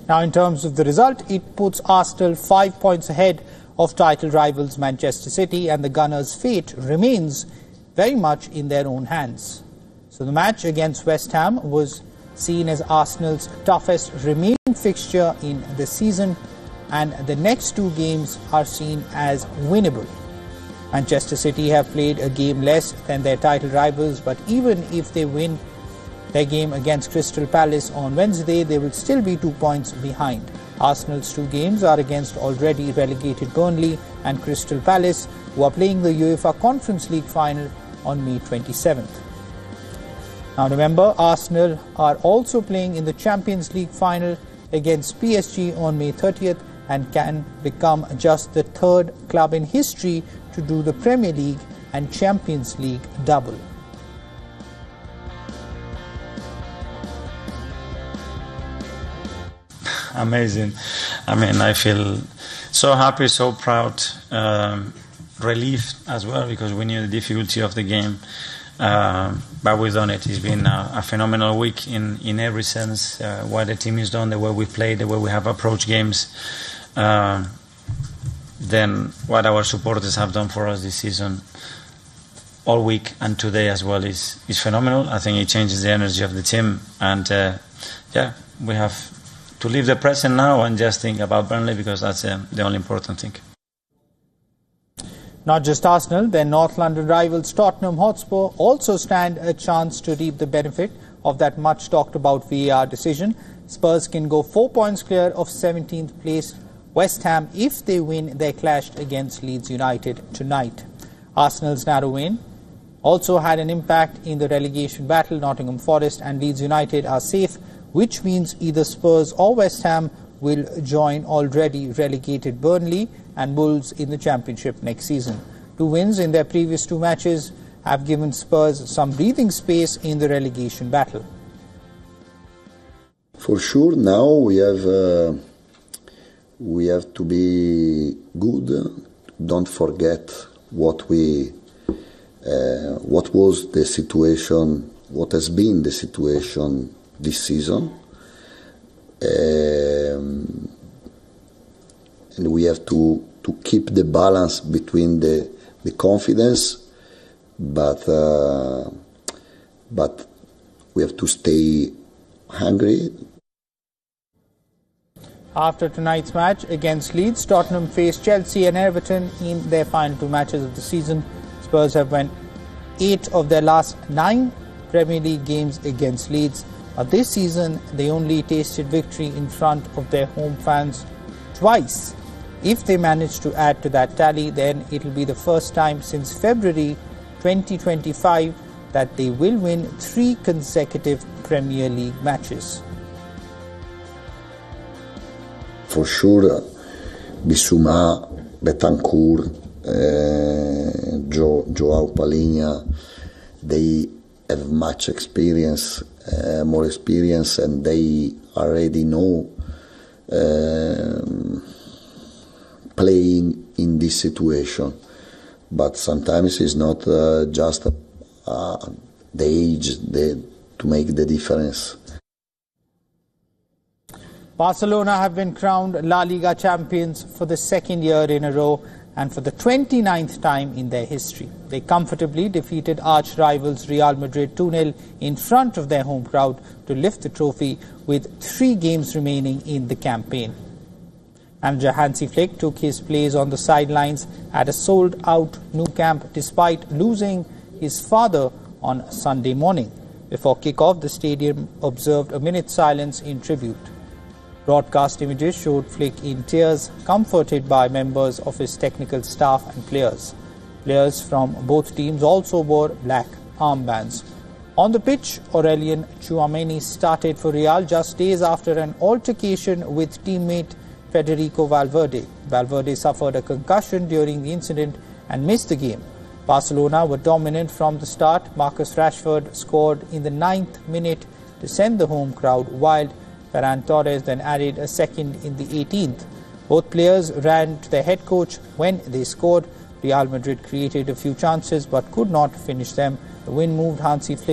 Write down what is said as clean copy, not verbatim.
Now, in terms of the result, it puts Arsenal 5 points ahead of title rivals Manchester City, and the Gunners' fate remains very much in their own hands. So the match against West Ham was seen as Arsenal's toughest remaining fixture in the season, and the next two games are seen as winnable. Manchester City have played a game less than their title rivals, but even if they win their game against Crystal Palace on Wednesday, they will still be 2 points behind. Arsenal's two games are against already relegated Burnley and Crystal Palace, who are playing the UEFA Conference League final on May 27th. Now remember, Arsenal are also playing in the Champions League final against PSG on May 30th and can become just the third club in history to do the Premier League and Champions League double. Amazing. I mean, I feel so happy, so proud, relieved as well, because we knew the difficulty of the game. But we've done it. It's been a phenomenal week in every sense. What the team has done, the way we play, the way we have approached games. Then what our supporters have done for us this season, all week and today as well, is phenomenal. I think it changes the energy of the team. And we have to leave the present now and just think about Burnley, because that's the only important thing. Not just Arsenal, their North London rivals Tottenham Hotspur also stand a chance to reap the benefit of that much talked about VAR decision. Spurs can go 4 points clear of 17th place West Ham if they win their clash against Leeds United tonight. Arsenal's narrow win also had an impact in the relegation battle. Nottingham Forest and Leeds United are safe, which means either Spurs or West Ham will join already relegated Burnley and Wolves in the Championship next season. 2 wins in their previous 2 matches have given Spurs some breathing space in the relegation battle. For sure, now we have to be good. Don't forget what was the situation, what has been the situation this season. And we have to keep the balance between the confidence, but we have to stay hungry. After tonight's match against Leeds, Tottenham face Chelsea and Everton in their final 2 matches of the season. Spurs have won 8 of their last 9 Premier League games against Leeds. But this season, they only tasted victory in front of their home fans twice. If they manage to add to that tally, then it will be the first time since February 2025 that they will win 3 consecutive Premier League matches. For sure, Bissouma, Betancourt, Joao Palhinha, they have much experience, more experience, and they already know playing in this situation. But sometimes it's not just the age to make the difference. Barcelona have been crowned La Liga champions for the 2nd year in a row and for the 29th time in their history. They comfortably defeated arch-rivals Real Madrid 2-0 in front of their home crowd to lift the trophy with 3 games remaining in the campaign. Manager Hansi Flick took his place on the sidelines at a sold-out Nou Camp despite losing his father on Sunday morning. Before kick-off, the stadium observed a minute's silence in tribute. Broadcast images showed Flick in tears, comforted by members of his technical staff and players. Players from both teams also wore black armbands. On the pitch, Aurelien Tchouameni started for Real just days after an altercation with teammate Federico Valverde. Valverde suffered a concussion during the incident and missed the game. Barcelona were dominant from the start. Marcus Rashford scored in the 9th minute to send the home crowd wild. Ferran Torres then added a second in the 18th. Both players ran to their head coach when they scored. Real Madrid created a few chances but could not finish them. The win moved Hansi Flick